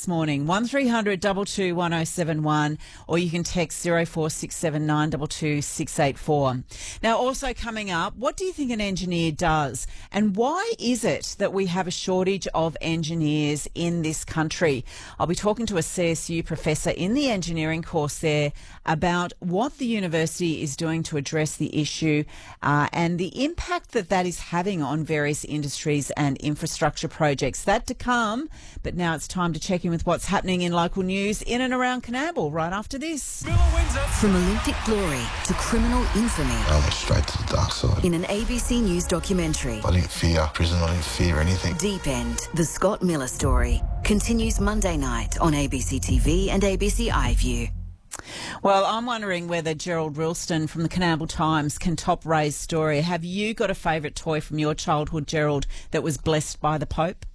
this morning, 1300 22 1071, or you can text 0467 922 684. Now, also coming up, what do you think an engineer does, and why is it that we have a shortage of engineers in this country? I'll be talking to a CSU professor in the engineering course there about what the university is doing to address the issue and the impact that that is having on various industries and infrastructure projects. That to come, but now it's time to check in with what's happening in local news in and around Coonamble right after this. From Olympic glory to criminal infamy. I went straight to the dark side. In an ABC News documentary. I didn't fear prison, I didn't fear anything. Deep End, the Scott Miller story, continues Monday night on ABC TV and ABC iView. Well, I'm wondering whether Gerald Ralston from the Coonamble Times can top Ray's story. Have you got a favourite toy from your childhood, Gerald, that was blessed by the Pope?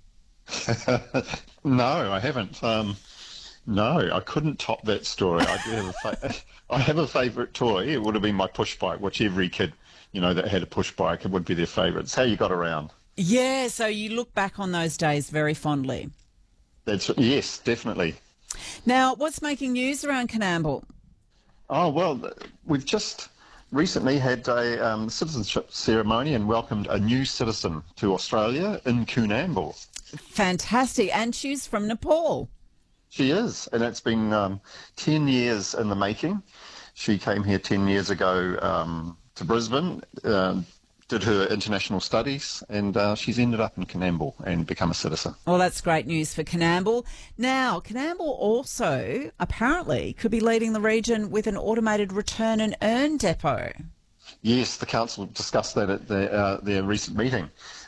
No, I haven't. No, I couldn't top that story. I do have I have a favourite toy. It would have been my push bike, which every kid, that had a push bike, it would be their favourite. It's how you got around. Yeah, so you look back on those days very fondly. Yes, definitely. Now, what's making news around Coonamble? Oh, well, we've just recently had a citizenship ceremony and welcomed a new citizen to Australia in Coonamble. Fantastic. And she's from Nepal. She is, and it's been 10 years in the making. She came here 10 years ago to Brisbane, did her international studies, and she's ended up in Coonamble and become a citizen. Well, that's great news for Coonamble. Now, Coonamble also apparently could be leading the region with an automated return and earn depot. Yes, the council discussed that at their recent meeting.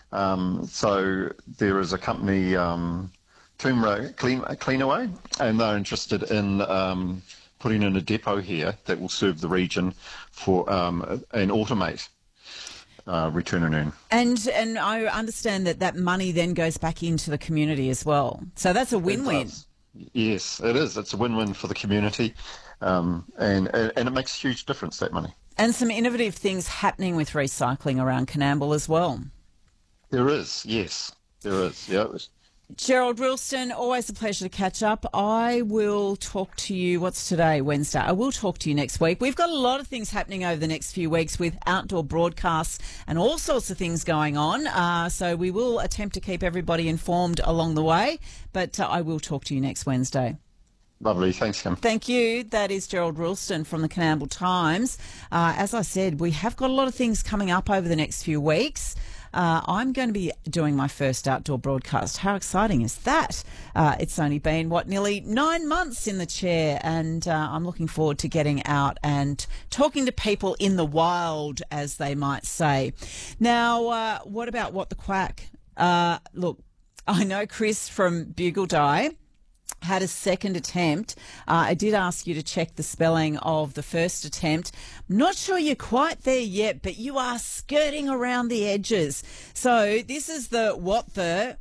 So there is a company, Toomra Cleanaway, and they're interested in putting in a depot here that will serve the region for and automate return and earn. And I understand that money then goes back into the community as well. So that's a win-win. Yes, it is. It's a win-win for the community, and it makes a huge difference, that money. And some innovative things happening with recycling around Coonamble as well. There is, yes. There is, yeah. Gerald Ralston, always a pleasure to catch up. I will talk to you, what's today, Wednesday? I will talk to you next week. We've got a lot of things happening over the next few weeks with outdoor broadcasts and all sorts of things going on. So we will attempt to keep everybody informed along the way, but I will talk to you next Wednesday. Lovely. Thanks, Kim. Thank you. That is Gerald Ralston from the Coonamble Times. As I said, we have got a lot of things coming up over the next few weeks. I'm going to be doing my first outdoor broadcast. How exciting is that? It's only been, nearly 9 months in the chair, and I'm looking forward to getting out and talking to people in the wild, as they might say. Now, what about What the Quack? Look, I know Chris from Bugle Die had a second attempt. I did ask you to check the spelling of the first attempt. I'm not sure you're quite there yet, but you are skirting around the edges. So this is the What the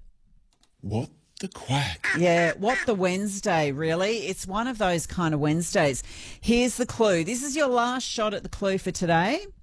Quack. Yeah, What the Wednesday, really. It's one of those kind of Wednesdays. Here's the clue. This is your last shot at the clue for today.